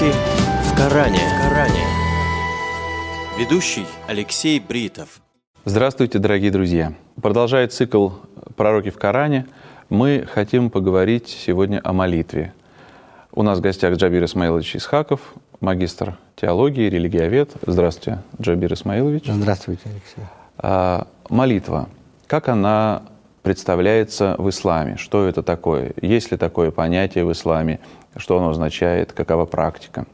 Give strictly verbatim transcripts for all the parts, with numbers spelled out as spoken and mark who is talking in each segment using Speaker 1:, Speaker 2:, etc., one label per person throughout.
Speaker 1: Пророки в Коране. В Коране. Ведущий Алексей Бритов.
Speaker 2: Здравствуйте, дорогие друзья! Продолжая цикл «Пророки в Коране», мы хотим поговорить сегодня о молитве. У нас в гостях Джабир Исмаилович Исхаков, магистр теологии, религиовед. Здравствуйте, Джабир Исмаилович.
Speaker 3: Здравствуйте, Алексей.
Speaker 2: А, молитва. Как она представляется в исламе? Что это такое? Есть ли такое понятие в исламе? Что оно означает? Какова практика?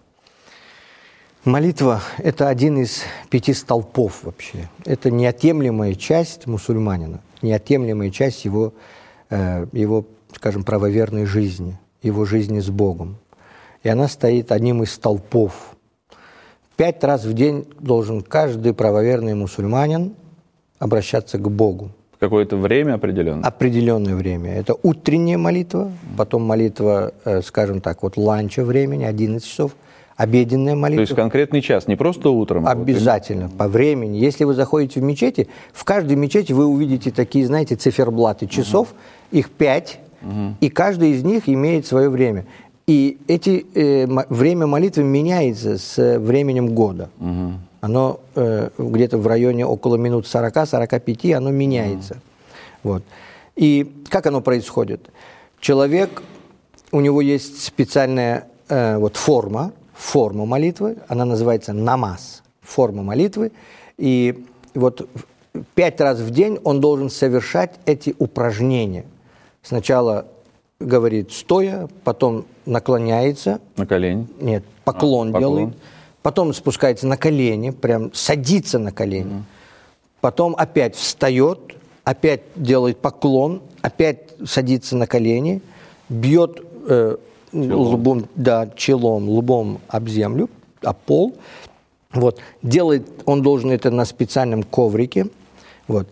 Speaker 3: Молитва – это один из пяти столпов вообще. Это неотъемлемая часть мусульманина, неотъемлемая часть его, э, его, скажем, правоверной жизни, его жизни с Богом. И она стоит одним из столпов. Пять раз в день должен каждый правоверный мусульманин обращаться к Богу.
Speaker 2: Какое-то время определенное?
Speaker 3: Определенное время. Это утренняя молитва, потом молитва, э, скажем так, вот ланча времени, одиннадцать часов, обеденная молитва.
Speaker 2: То есть конкретный час, не просто утром?
Speaker 3: Обязательно,
Speaker 2: вот,
Speaker 3: по времени. Если вы заходите в мечети, в каждой мечети вы увидите такие, знаете, циферблаты часов, uh-huh. их пять, uh-huh. и каждый из них имеет свое время. И эти, э, время молитвы меняется с временем года. Uh-huh. Оно э, где-то в районе около минут сорок-сорок пять, оно меняется. Uh-huh. Вот. И как оно происходит? Человек, у него есть специальная э, вот форма, форма молитвы, она называется намаз, форма молитвы. И вот пять раз в день он должен совершать эти упражнения. Сначала говорит стоя, потом наклоняется.
Speaker 2: На колени?
Speaker 3: Нет, поклон а, делает. Поклон. Потом спускается на колени, прям садится на колени. Mm. Потом опять встает, опять делает поклон, опять садится на колени, бьет э, лбом, да, челом, лбом об землю, об пол. Вот. Делает, он должен это на специальном коврике. Вот.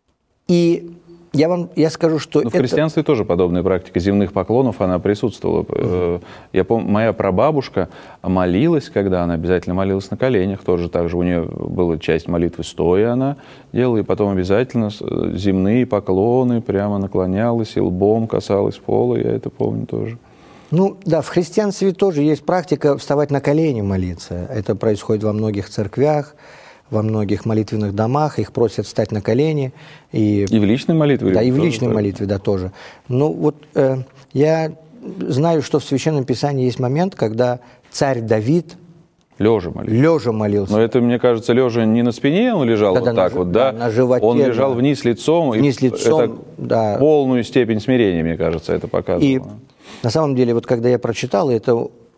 Speaker 3: И я вам я скажу, что
Speaker 2: Но
Speaker 3: это...
Speaker 2: в христианстве тоже подобная практика земных поклонов, она присутствовала. Uh-huh. Я помню, моя прабабушка молилась, когда она обязательно молилась на коленях, тоже так же у нее была часть молитвы стоя она делала, и потом обязательно земные поклоны, прямо наклонялась и лбом касалась пола, я это помню тоже.
Speaker 3: Ну да, в христианстве тоже есть практика вставать на колени молиться. Это происходит во многих церквях, во многих молитвенных домах, их просят встать на колени. И,
Speaker 2: и в личной молитве?
Speaker 3: Да, и в личной молитве, да, тоже. Ну вот э, я знаю, что в Священном Писании есть момент, когда царь Давид
Speaker 2: лежа молился.
Speaker 3: Лежа молился.
Speaker 2: Но это, мне кажется, лежа не на спине он лежал
Speaker 3: Когда
Speaker 2: вот так
Speaker 3: на,
Speaker 2: вот, да?
Speaker 3: да? На животе.
Speaker 2: Он лежал да. вниз лицом.
Speaker 3: Вниз
Speaker 2: и
Speaker 3: лицом,
Speaker 2: это
Speaker 3: да.
Speaker 2: Полную степень смирения, мне кажется, это показывало.
Speaker 3: И на самом деле, вот когда я прочитал, это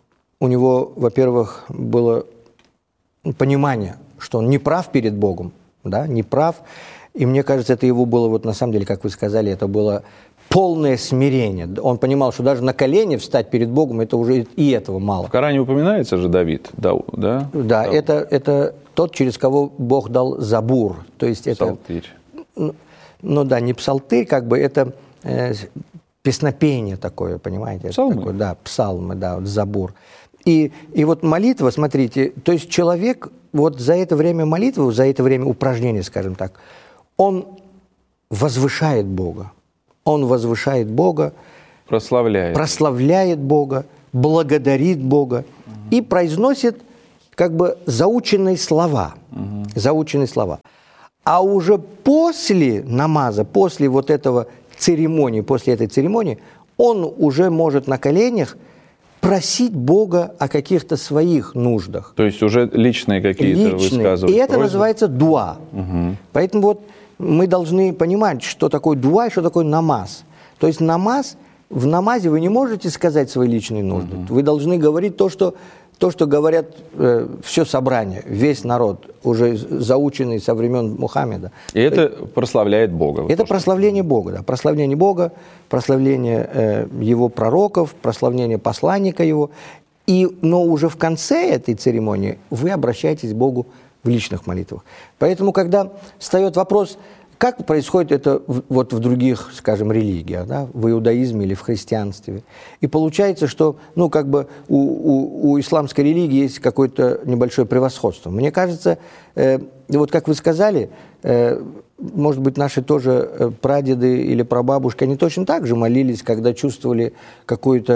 Speaker 3: у него, во-первых, было понимание, что он не прав перед Богом, да, не прав. И мне кажется, это его было, вот на самом деле, как вы сказали, это было полное смирение. Он понимал, что даже на колени встать перед Богом, это уже и этого мало.
Speaker 2: В Коране упоминается же Давид, да? Да,
Speaker 3: да это, это тот, через кого Бог дал забур. То есть это,
Speaker 2: псалтырь.
Speaker 3: Ну, ну да, не псалтырь, как бы это э, песнопение такое, понимаете?
Speaker 2: Псалмы?
Speaker 3: Такое, да, псалмы, да, вот забур. И, и вот молитва, смотрите, то есть человек вот за это время молитвы, за это время упражнения, скажем так, он возвышает Бога. Он возвышает Бога,
Speaker 2: прославляет,
Speaker 3: прославляет Бога, благодарит Бога угу. и произносит как бы заученные слова. Угу. Заученные слова. А уже после намаза, после вот этого церемонии, после этой церемонии, он уже может на коленях просить Бога о каких-то своих нуждах.
Speaker 2: То есть уже личные какие-то высказывания.
Speaker 3: И это просьбы. Называется дуа.
Speaker 2: Угу.
Speaker 3: Поэтому вот мы должны понимать, что такое дуа и что такое намаз. То есть намаз, в намазе вы не можете сказать свои личные нужды. Угу. Вы должны говорить то, что, то, что говорят э, все собрание, весь народ, уже заученный со времен Мухаммеда.
Speaker 2: И это прославляет Бога.
Speaker 3: Это прославление Бога, да. Прославление Бога, прославление э, Его пророков, прославление посланника Его. И, но уже в конце этой церемонии вы обращаетесь к Богу в личных молитвах. Поэтому, когда встает вопрос, как происходит это в, вот в других, скажем, религиях, да, в иудаизме или в христианстве, и получается, что, ну, как бы у, у, у исламской религии есть какое-то небольшое превосходство. Мне кажется, э, вот как вы сказали, э, может быть, наши тоже прадеды или прабабушки, они точно так же молились, когда чувствовали какую-то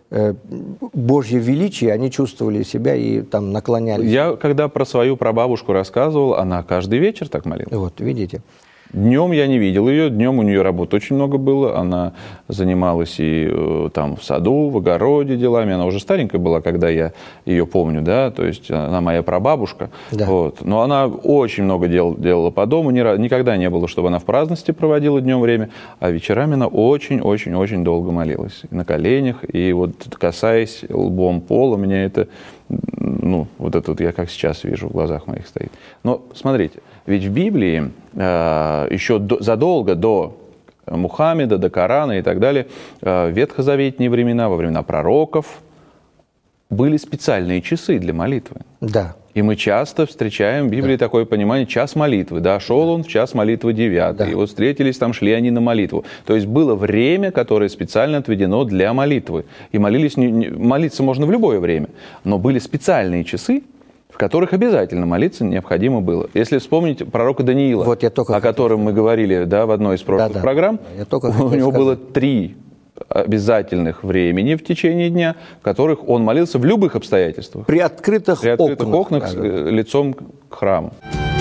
Speaker 3: э, Божье величие, они чувствовали себя и там наклонялись.
Speaker 2: Я, когда про свою прабабушку рассказывал, она каждый вечер так молилась.
Speaker 3: Вот, видите.
Speaker 2: Днем я не видел ее, днем у нее работы очень много было, она занималась и э, там в саду, в огороде делами, она уже старенькая была, когда я ее помню, да, то есть она моя прабабушка,
Speaker 3: Да.
Speaker 2: вот. Но она очень много дел делала по дому, ни разу, никогда не было, чтобы она в праздности проводила днем время, а вечерами она очень-очень-очень долго молилась, на коленях, и вот касаясь лбом пола, меня это, ну, вот это вот я как сейчас вижу в глазах моих стоит. Но смотрите, ведь в Библии э, еще до, задолго до Мухаммеда, до Корана и так далее, э, в ветхозаветные времена, во времена пророков, были специальные часы для молитвы.
Speaker 3: Да.
Speaker 2: И мы часто встречаем в Библии да. такое понимание час молитвы. Да, шел он в час молитвы девятый. Да. И вот встретились, там шли они на молитву. То есть было время, которое специально отведено для молитвы. И молились, не, не, молиться можно в любое время. Но были специальные часы, в которых обязательно молиться необходимо было. Если вспомнить пророка Даниила,
Speaker 3: вот я только
Speaker 2: о котором мы говорили да, в одной из прошлых
Speaker 3: да, да.
Speaker 2: программ,
Speaker 3: я только
Speaker 2: у него сказать. было три обязательных времени в течение дня, в которых он молился в любых обстоятельствах.
Speaker 3: При открытых,
Speaker 2: При открытых окнах, окнах
Speaker 3: да, да.
Speaker 2: лицом к храму.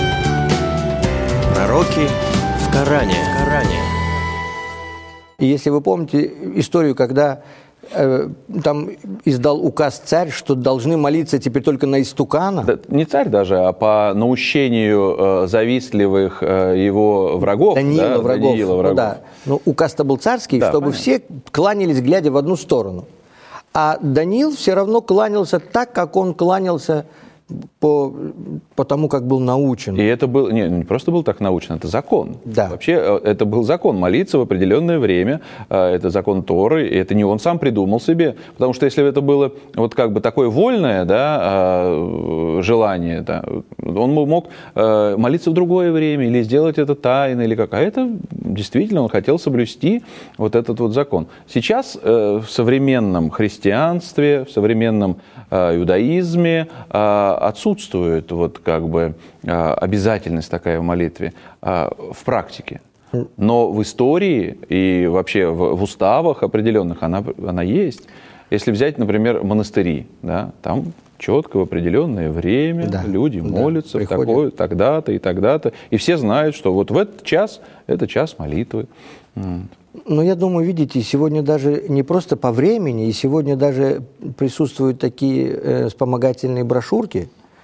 Speaker 1: Пророки в Коране. В Коране.
Speaker 3: И если вы помните историю, когда э, там издал указ царь, что должны молиться теперь только на истукана.
Speaker 2: Да, не царь даже, а по наущению э, завистливых э, его врагов.
Speaker 3: Даниила,
Speaker 2: да,
Speaker 3: врагов.
Speaker 2: Даниила врагов.
Speaker 3: Ну, да. Но указ-то был царский, да, чтобы понятно. Все кланялись, глядя в одну сторону. А Даниил все равно кланялся так, как он кланялся по, по тому, как был научен.
Speaker 2: И это был, не, не просто был так научен, это закон.
Speaker 3: Да.
Speaker 2: Вообще это был закон, молиться в определенное время, это закон Торы, и это не он сам придумал себе, потому что если это было вот как бы такое вольное, да, желание, да, он мог молиться в другое время или сделать это тайно, или как, а это действительно он хотел соблюсти вот этот вот закон. Сейчас в современном христианстве, в современном иудаизме отсутствует вот как бы обязательность такая в молитве в практике. Но в истории и вообще в, в уставах определенных она, она есть. Если взять, например, монастыри, да, там четко в определенное время да, люди молятся да, в такое, тогда-то и тогда-то. И все знают, что вот в этот час это час молитвы.
Speaker 3: Ну, я думаю, видите, сегодня даже не просто по времени, и сегодня даже присутствуют такие э, вспомогательные брошюрки,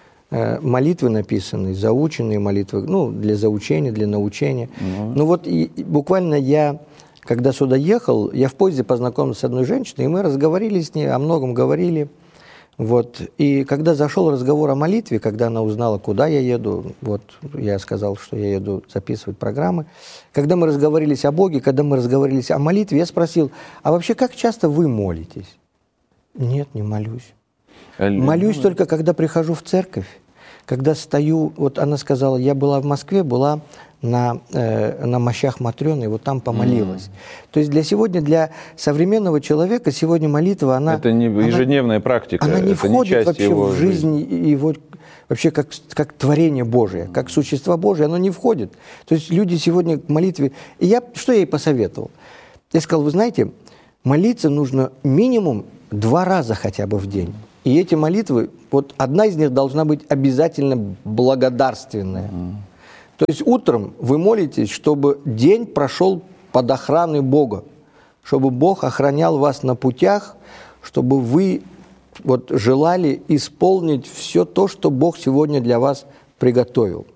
Speaker 3: э, молитвы написанные, заученные молитвы, ну, для заучения, для научения. Mm-hmm. Ну, вот и, и буквально я, когда сюда ехал, я в поезде познакомился с одной женщиной, и мы разговаривали с ней, о многом говорили. Вот. И когда зашел разговор о молитве, когда она узнала, куда я еду, вот я сказал, что я еду записывать программы. Когда мы разговорились о Боге, когда мы разговорились о молитве, я спросил, а вообще как часто вы молитесь? Нет, не молюсь. Аллилуйя. Молюсь только, когда прихожу в церковь, когда стою, вот она сказала, я была в Москве, была на, э, на мощах Матрёны, и вот там помолилась. Mm. То есть для сегодня, для современного человека, сегодня молитва, она...
Speaker 2: Это не ежедневная
Speaker 3: она,
Speaker 2: практика.
Speaker 3: Она не
Speaker 2: это
Speaker 3: входит
Speaker 2: не
Speaker 3: вообще
Speaker 2: его
Speaker 3: в жизнь его, вообще как, как творение Божие, как существо Божие, оно не входит. То есть люди сегодня к молитве... И я, что я ей посоветовал? Я сказал, вы знаете, молиться нужно минимум два раза хотя бы в день. И эти молитвы, вот одна из них должна быть обязательно благодарственная. Mm. То есть утром вы молитесь, чтобы день прошел под охраной Бога, чтобы Бог охранял вас на путях, чтобы вы вот желали исполнить все то, что Бог сегодня для вас приготовил.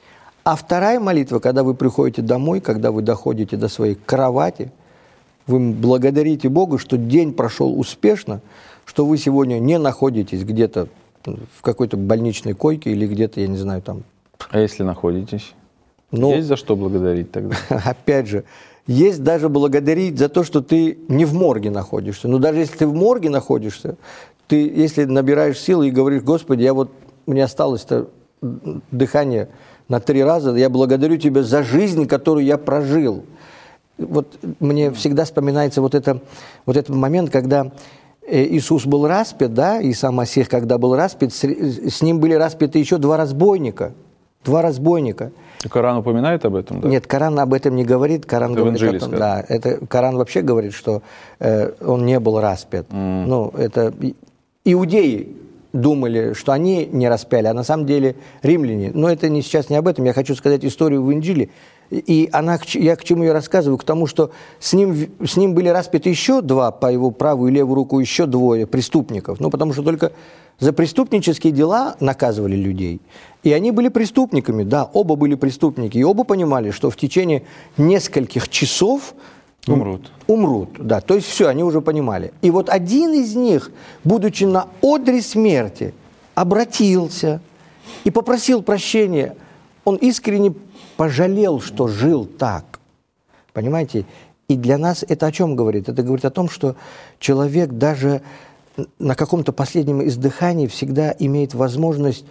Speaker 3: А вторая молитва, когда вы приходите домой, когда вы доходите до своей кровати, вы благодарите Бога, что день прошел успешно, что вы сегодня не находитесь где-то в какой-то больничной койке или где-то, я не знаю, там...
Speaker 2: А если находитесь?
Speaker 3: Ну,
Speaker 2: есть за что благодарить тогда?
Speaker 3: Опять же, есть даже благодарить за то, что ты не в морге находишься. Но даже если ты в морге находишься, ты, если набираешь силы и говоришь, Господи, я вот, мне осталось-то дыхание на три раза, я благодарю Тебя за жизнь, которую я прожил. Вот мне всегда вспоминается вот, это, вот этот момент, когда Иисус был распят, да, и сам Масих, когда был распят, с, с ним были распяты еще два разбойника. Два разбойника.
Speaker 2: Коран упоминает об этом? Да?
Speaker 3: Нет, Коран об этом не говорит. Коран
Speaker 2: это
Speaker 3: говорит о том, да, это, Коран вообще говорит, что э, он не был распят. Mm. Ну, это иудеи думали, что они не распяли, а на самом деле римляне. Но это не, сейчас не об этом. Я хочу сказать историю в Инджиле. И она, я к чему ее рассказываю? К тому, что с ним, с ним были распяты еще два, по его правую и левую руку, еще двое преступников. Ну, потому что только за преступнические дела наказывали людей. И они были преступниками, да, оба были преступники. И оба понимали, что в течение нескольких часов
Speaker 2: умрут.
Speaker 3: Умрут, да. То есть все, они уже понимали. И вот один из них, будучи на одре смерти, обратился и попросил прощения. Он искренне пожалел, что жил так. Понимаете? И для нас это о чем говорит? Это говорит о том, что человек даже на каком-то последнем издыхании всегда имеет возможность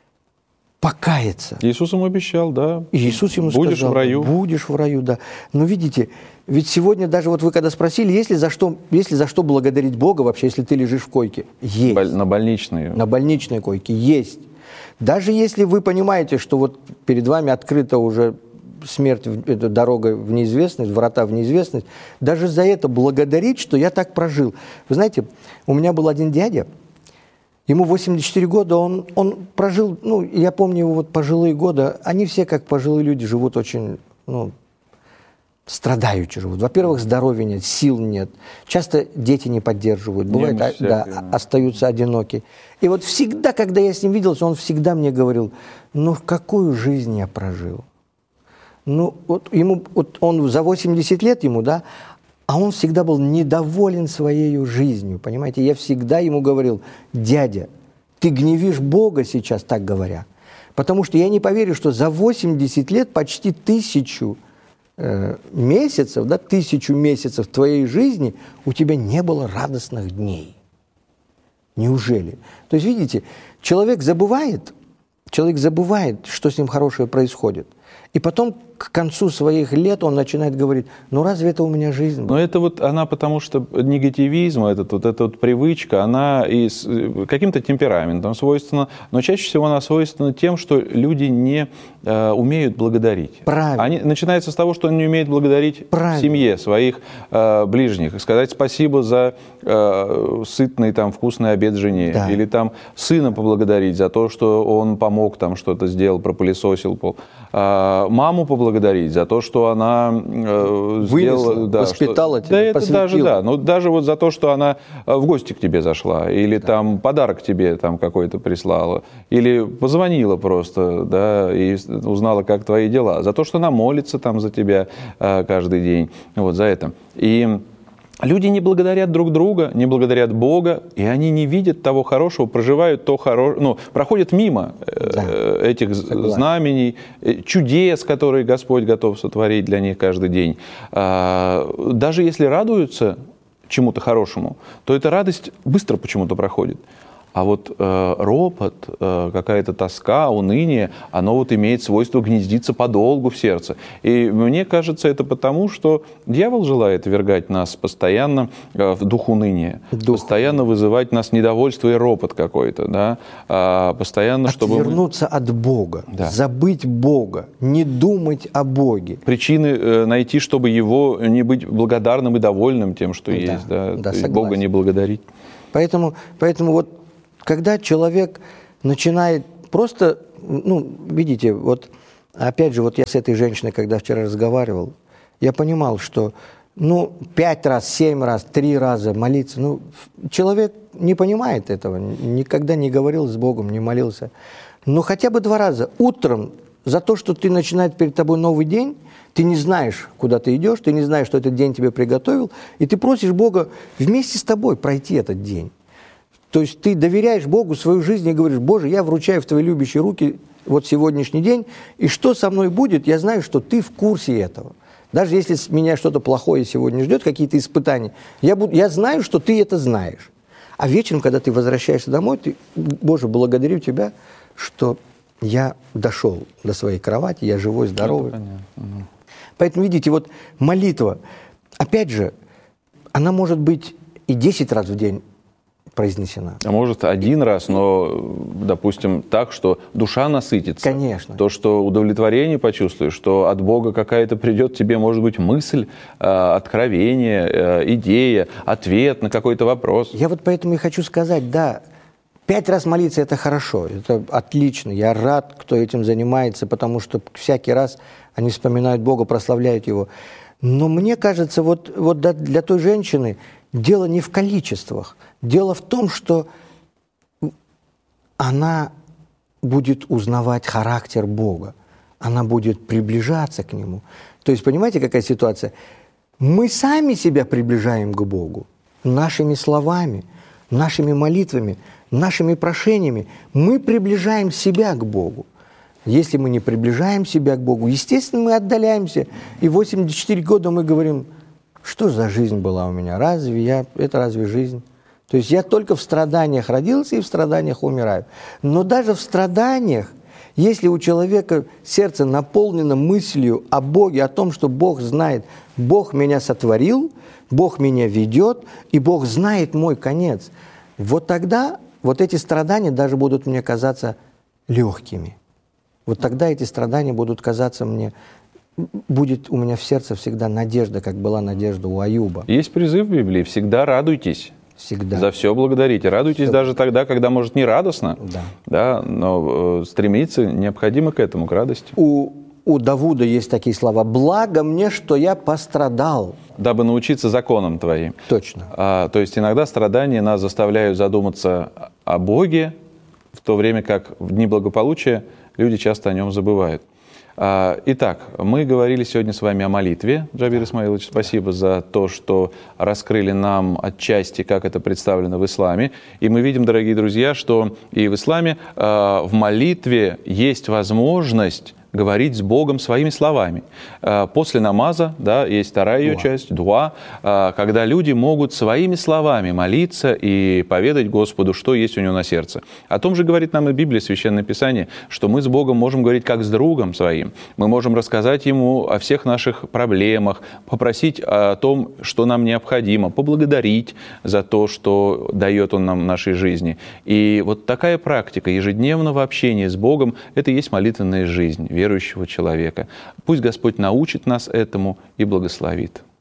Speaker 3: покаяться.
Speaker 2: Иисус ему обещал, да.
Speaker 3: И Иисус ему
Speaker 2: будешь
Speaker 3: сказал,
Speaker 2: в раю.
Speaker 3: Будешь в раю, да. Но видите, ведь сегодня даже вот вы когда спросили, есть ли за что, есть ли за что благодарить Бога вообще, если ты лежишь в койке? Есть.
Speaker 2: Боль, на больничной.
Speaker 3: На больничной койке есть. Даже если вы понимаете, что вот перед вами открыта уже смерть, это дорога в неизвестность, врата в неизвестность, даже за это благодарить, что я так прожил. Вы знаете, у меня был один дядя, ему восемьдесят четыре года, он, он прожил, ну, я помню его вот пожилые годы, они все, как пожилые люди, живут очень, ну, страдаючи живут. Во-первых, здоровья нет, сил нет. Часто дети не поддерживают. Бывает, а, да, остаются одиноки. И вот всегда, когда я с ним виделся, он всегда мне говорил, ну, какую жизнь я прожил? Ну, вот ему, вот он за восемьдесят лет ему, да, а он всегда был недоволен своей жизнью, понимаете? Я всегда ему говорил, дядя, ты гневишь Бога сейчас, так говоря. Потому что я не поверю, что за восемьдесят лет почти тысячу месяцев, да, тысячу месяцев твоей жизни у тебя не было радостных дней. Неужели? То есть, видите, человек забывает, человек забывает, что с ним хорошее происходит. И потом к концу своих лет он начинает говорить, ну разве это у меня жизнь была?
Speaker 2: Но это вот она, потому что негативизм, этот, вот эта вот привычка, она и с каким-то темпераментом свойственна, но чаще всего она свойственна тем, что люди не э, умеют благодарить.
Speaker 3: Правильно.
Speaker 2: Они, начинается с того, что они не умеют благодарить Правильно. семье, своих э, ближних, сказать спасибо за э, сытный, там, вкусный обед жене, да. Или там сына поблагодарить за то, что он помог, там, что-то сделал, пропылесосил пол. Э, маму поблагодарить за то, что она э,
Speaker 3: Вынесла,
Speaker 2: сделала, да,
Speaker 3: воспитала
Speaker 2: что,
Speaker 3: тебя,
Speaker 2: да, это
Speaker 3: посвятила.
Speaker 2: даже, да, но даже вот за то, что она в гости к тебе зашла, или да. там подарок тебе там какой-то прислала, или позвонила просто, да, и узнала, как твои дела, за то, что она молится там за тебя э, каждый день, вот за это. И люди не благодарят друг друга, не благодарят Бога, и они не видят того хорошего, проживают то хорошее, ну, проходят мимо да. этих Согласен. знамений, чудес, которые Господь готов сотворить для них каждый день. Даже если радуются чему-то хорошему, то эта радость быстро почему-то проходит. А вот э, ропот, э, какая-то тоска, уныние, оно вот имеет свойство гнездиться подолгу в сердце. И мне кажется, это потому, что дьявол желает ввергать нас постоянно э, в дух уныния, дух. постоянно вызывать нас недовольство и ропот какой-то, да, э, постоянно, чтобы...
Speaker 3: Отвернуться мы... от Бога,
Speaker 2: да.
Speaker 3: забыть Бога, не думать о Боге.
Speaker 2: Причины э, найти, чтобы его не быть благодарным и довольным тем, что да. есть, да,
Speaker 3: да,
Speaker 2: то есть Бога не благодарить.
Speaker 3: Поэтому, поэтому вот когда человек начинает просто, ну, видите, вот опять же, вот я с этой женщиной, когда вчера разговаривал, я понимал, что, ну, пять раз, семь раз, три раза молиться, ну, человек не понимает этого, никогда не говорил с Богом, не молился, но хотя бы два раза утром за то, что ты начинает перед тобой новый день, ты не знаешь, куда ты идешь, ты не знаешь, что этот день тебе приготовил, и ты просишь Бога вместе с тобой пройти этот день. То есть ты доверяешь Богу свою жизнь и говоришь, Боже, я вручаю в Твои любящие руки вот сегодняшний день, и что со мной будет, я знаю, что Ты в курсе этого. Даже если меня что-то плохое сегодня ждет, какие-то испытания, я, буду, я знаю, что Ты это знаешь. А вечером, когда ты возвращаешься домой, ты, Боже, благодарю Тебя, что я дошел до своей кровати, я живой, здоровый. Поэтому, видите, вот молитва, опять же, она может быть и десять раз в день, произнесена.
Speaker 2: А может, один раз, но, допустим, так, что душа насытится.
Speaker 3: Конечно.
Speaker 2: То, что удовлетворение почувствуешь, что от Бога какая-то придет тебе, может быть, мысль, откровение, идея, ответ на какой-то вопрос.
Speaker 3: Я вот поэтому и хочу сказать, да, пять раз молиться – это хорошо, это отлично. Я рад, кто этим занимается, потому что всякий раз они вспоминают Бога, прославляют Его. Но мне кажется, вот, вот для той женщины дело не в количествах. Дело в том, что она будет узнавать характер Бога. Она будет приближаться к Нему. То есть, понимаете, какая ситуация? Мы сами себя приближаем к Богу нашими словами, нашими молитвами, нашими прошениями. Мы приближаем себя к Богу. Если мы не приближаем себя к Богу, естественно, мы отдаляемся. И в восемьдесят четыре года мы говорим, что за жизнь была у меня? Разве я, это разве жизнь? То есть я только в страданиях родился и в страданиях умираю. Но даже в страданиях, если у человека сердце наполнено мыслью о Боге, о том, что Бог знает, Бог меня сотворил, Бог меня ведет, и Бог знает мой конец, вот тогда вот эти страдания даже будут мне казаться легкими. Вот тогда эти страдания будут казаться мне, будет у меня в сердце всегда надежда, как была надежда у Аюба.
Speaker 2: Есть призыв в Библии: всегда радуйтесь.
Speaker 3: Всегда.
Speaker 2: За все благодарите. Радуйтесь все. Даже тогда, когда, может, не радостно,
Speaker 3: да.
Speaker 2: Да, но э, стремиться необходимо к этому, к радости.
Speaker 3: У, у Давуда есть такие слова: «Благо мне, что я пострадал».
Speaker 2: Дабы научиться законам твоим.
Speaker 3: Точно.
Speaker 2: А, то есть иногда страдания нас заставляют задуматься о Боге, в то время как в дни благополучия люди часто о нем забывают. Итак, мы говорили сегодня с вами о молитве. Джабир Исмаилович, спасибо за то, что раскрыли нам отчасти, как это представлено в исламе. И мы видим, дорогие друзья, что и в исламе в молитве есть возможность говорить с Богом своими словами. После намаза, да, есть вторая ее часть, дуа, когда люди могут своими словами молиться и поведать Господу, что есть у него на сердце. О том же говорит нам и Библия, Священное Писание, что мы с Богом можем говорить как с другом своим. Мы можем рассказать Ему о всех наших проблемах, попросить о том, что нам необходимо, поблагодарить за то, что дает Он нам в нашей жизни. И вот такая практика ежедневного общения с Богом – это и есть молитвенная жизнь верующего человека. Пусть Господь научит нас этому и благословит.